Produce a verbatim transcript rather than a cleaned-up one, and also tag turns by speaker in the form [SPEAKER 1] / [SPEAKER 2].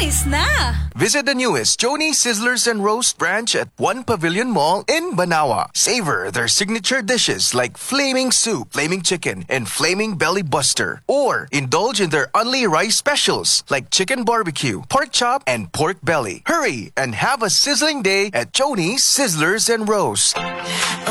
[SPEAKER 1] Chonies na!
[SPEAKER 2] Visit the newest Choni Sizzlers and Roast branch at One Pavilion Mall in Banawa. Savor their signature dishes like Flaming Soup, Flaming Chicken, and Flaming Belly Buster. Or indulge in their Only Rice specials like Chicken Barbecue, Pork Chop, and Pork Belly. Hurry and have a sizzling day at Choni Sizzlers and Roast.